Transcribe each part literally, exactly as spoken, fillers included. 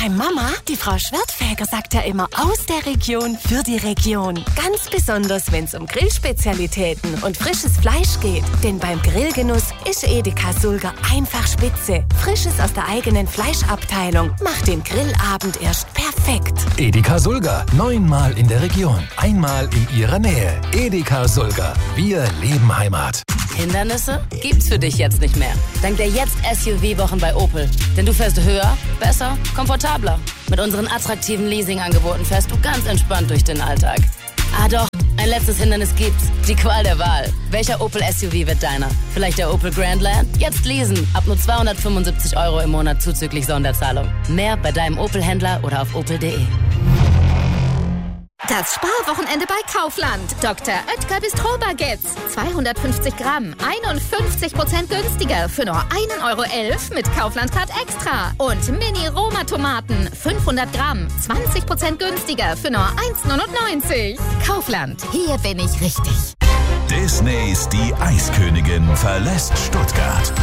Meine Mama, die Frau Schwertfeger, sagt ja immer aus der Region für die Region. Ganz besonders, wenn es um Grillspezialitäten und frisches Fleisch geht. Denn beim Grillgenuss ist Edeka Sulger einfach spitze. Frisches aus der eigenen Fleischabteilung macht den Grillabend erst perfekt. Edeka Sulger, neunmal in der Region, einmal in Ihrer Nähe. Edeka Sulger, wir leben Heimat. Hindernisse gibt's für dich jetzt nicht mehr. Dank der jetzt S U V-Wochen bei Opel. Denn du fährst höher, besser, komfortabler. Mit unseren attraktiven Leasingangeboten fährst du ganz entspannt durch den Alltag. Ah doch, ein letztes Hindernis gibt's. Die Qual der Wahl. Welcher Opel S U V wird deiner? Vielleicht der Opel Grandland? Jetzt leasen. Ab nur zweihundertfünfundsiebzig Euro im Monat zuzüglich Sonderzahlung. Mehr bei deinem Opel-Händler oder auf opel punkt de. Das Sparwochenende bei Kaufland. Doktor Oetker Bistro-Baguettes. zweihundertfünfzig Gramm, einundfünfzig Prozent günstiger für nur ein Euro elf mit Kaufland-Card Extra. Und Mini-Roma-Tomaten, fünfhundert Gramm, zwanzig Prozent günstiger für nur eins neunundneunzig. Kaufland, hier bin ich richtig. Disneys Die Eiskönigin verlässt Stuttgart.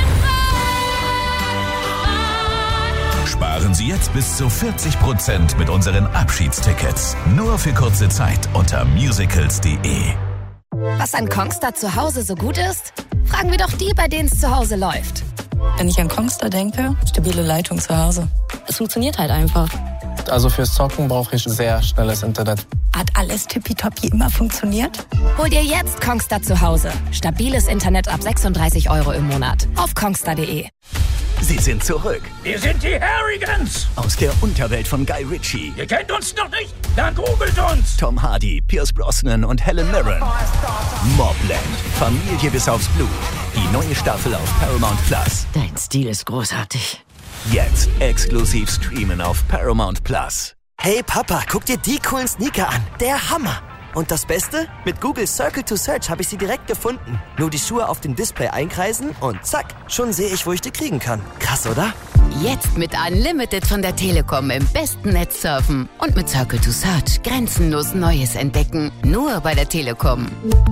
Sparen Sie jetzt bis zu vierzig Prozent mit unseren Abschiedstickets. Nur für kurze Zeit unter musicals punkt de. Was an Kongstar zu Hause so gut ist? Fragen wir doch die, bei denen es zu Hause läuft. Wenn ich an Kongstar denke, stabile Leitung zu Hause. Es funktioniert halt einfach. Also fürs Zocken brauche ich sehr schnelles Internet. Hat alles tippitoppi immer funktioniert? Hol dir jetzt Kongstar zu Hause. Stabiles Internet ab sechsunddreißig Euro im Monat. Auf kongstar punkt de. Sie sind zurück. Wir sind die Harrigans. Aus der Unterwelt von Guy Ritchie. Ihr kennt uns noch nicht? Dann googelt uns. Tom Hardy, Pierce Brosnan und Helen Mirren. Mobland. Familie bis aufs Blut. Die neue Staffel auf Paramount Plus. Dein Stil ist großartig. Jetzt exklusiv streamen auf Paramount Plus. Hey Papa, guck dir die coolen Sneaker an. Der Hammer. Und das Beste? Mit Google Circle to Search habe ich sie direkt gefunden. Nur die Schuhe auf dem Display einkreisen und zack, schon sehe ich, wo ich die kriegen kann. Krass, oder? Jetzt mit Unlimited von der Telekom im besten Netz surfen. Und mit Circle to Search grenzenlos Neues entdecken. Nur bei der Telekom.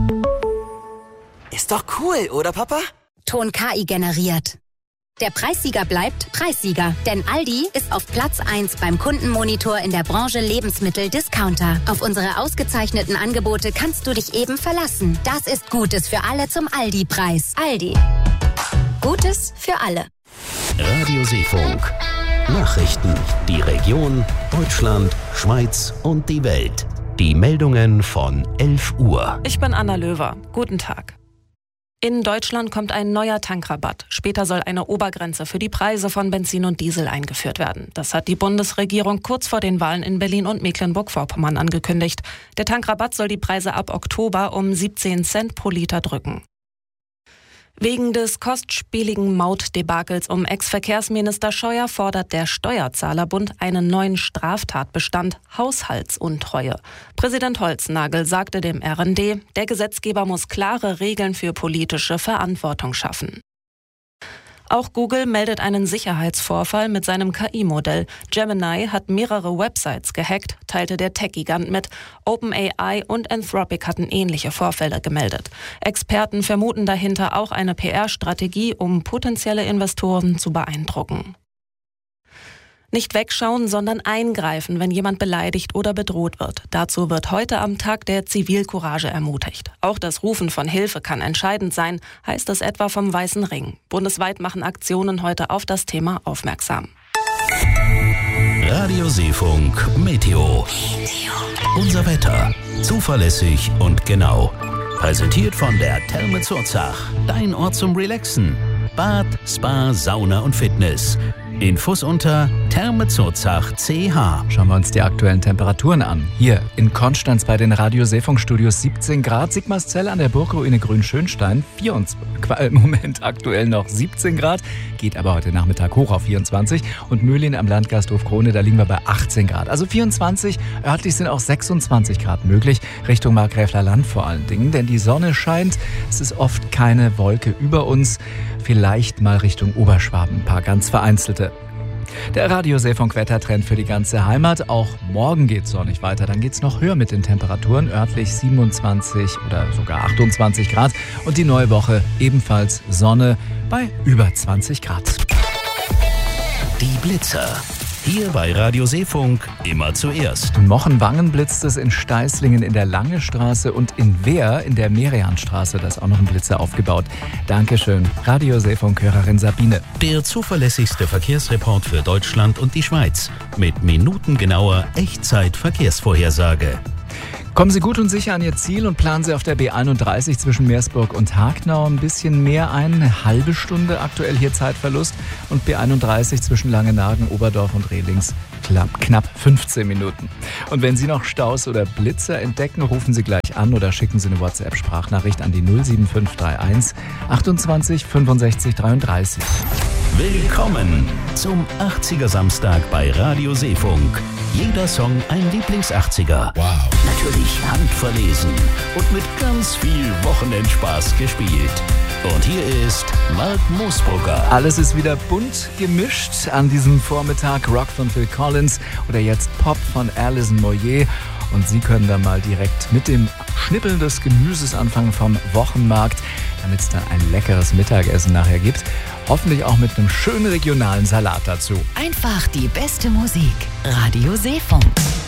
Ist doch cool, oder Papa? Ton K I generiert. Der Preissieger bleibt Preissieger, denn Aldi ist auf Platz eins beim Kundenmonitor in der Branche Lebensmittel-Discounter. Auf unsere ausgezeichneten Angebote kannst du dich eben verlassen. Das ist Gutes für alle zum Aldi-Preis. Aldi. Gutes für alle. Radio Seefunk. Nachrichten. Die Region, Deutschland, Schweiz und die Welt. Die Meldungen von elf Uhr. Ich bin Anna Löwer. Guten Tag. In Deutschland kommt ein neuer Tankrabatt. Später soll eine Obergrenze für die Preise von Benzin und Diesel eingeführt werden. Das hat die Bundesregierung kurz vor den Wahlen in Berlin und Mecklenburg-Vorpommern angekündigt. Der Tankrabatt soll die Preise ab Oktober um siebzehn Cent pro Liter drücken. Wegen des kostspieligen Mautdebakels um Ex-Verkehrsminister Scheuer fordert der Steuerzahlerbund einen neuen Straftatbestand Haushaltsuntreue. Präsident Holznagel sagte dem R N D, der Gesetzgeber muss klare Regeln für politische Verantwortung schaffen. Auch Google meldet einen Sicherheitsvorfall mit seinem K I-Modell. Gemini hat mehrere Websites gehackt, teilte der Tech-Gigant mit. OpenAI und Anthropic hatten ähnliche Vorfälle gemeldet. Experten vermuten dahinter auch eine P R-Strategie, um potenzielle Investoren zu beeindrucken. Nicht wegschauen, sondern eingreifen, wenn jemand beleidigt oder bedroht wird. Dazu wird heute am Tag der Zivilcourage ermutigt. Auch das Rufen von Hilfe kann entscheidend sein, heißt es etwa vom Weißen Ring. Bundesweit machen Aktionen heute auf das Thema aufmerksam. Radio Seefunk Meteo. Unser Wetter. Zuverlässig und genau. Präsentiert von der Therme Zurzach. Dein Ort zum Relaxen. Bad, Spa, Sauna und Fitness. Infos unter thermezurzach punkt c h. Schauen wir uns die aktuellen Temperaturen an. Hier in Konstanz bei den Radio Seefunk Studios siebzehn Grad, Sigmarszell an der Burgruine Grünschönstein vierundzwanzig, im Moment aktuell noch siebzehn Grad, geht aber heute Nachmittag hoch auf vierundzwanzig und Möhlin am Landgasthof Krone, da liegen wir bei achtzehn Grad. Also vierundzwanzig, örtlich sind auch sechsundzwanzig Grad möglich, Richtung Markgräfler Land vor allen Dingen, denn die Sonne scheint, es ist oft keine Wolke über uns, vielleicht mal Richtung Oberschwaben, ein paar ganz vereinzelte. Der Radio Seefunk Wettertrend für die ganze Heimat. Auch morgen geht's sonnig weiter. Dann geht's noch höher mit den Temperaturen. Örtlich siebenundzwanzig oder sogar achtundzwanzig Grad. Und die neue Woche ebenfalls Sonne bei über zwanzig Grad. Die Blitzer. Hier bei Radio Seefunk immer zuerst. In Mochenwangen blitzt es, in Steißlingen in der Langestraße und in Wehr in der Merianstraße. Da ist auch noch ein Blitzer aufgebaut. Dankeschön, Radio Seefunk-Hörerin Sabine. Der zuverlässigste Verkehrsreport für Deutschland und die Schweiz. Mit minutengenauer Echtzeit-Verkehrsvorhersage. Kommen Sie gut und sicher an Ihr Ziel und planen Sie auf der B einunddreißig zwischen Meersburg und Hagnau ein bisschen mehr ein. Eine halbe Stunde aktuell hier Zeitverlust. Und B einunddreißig zwischen Langenagen, Oberdorf und Rehlings knapp fünfzehn Minuten. Und wenn Sie noch Staus oder Blitzer entdecken, rufen Sie gleich an oder schicken Sie eine WhatsApp-Sprachnachricht an die null sieben fünf drei eins achtundzwanzig fünfundsechzig dreiunddreißig. Willkommen zum achtziger Samstag bei Radio Seefunk. Jeder Song ein Lieblings-achtziger. Wow. Natürlich handverlesen und mit ganz viel Wochenendspaß gespielt. Und hier ist Mark Moosbrugger. Alles ist wieder bunt gemischt an diesem Vormittag. Rock von Phil Collins oder jetzt Pop von Alison Moyet. Und Sie können dann mal direkt mit dem Schnippeln des Gemüses anfangen vom Wochenmarkt, damit es dann ein leckeres Mittagessen nachher gibt. Hoffentlich auch mit einem schönen regionalen Salat dazu. Einfach die beste Musik. Radio Seefunk.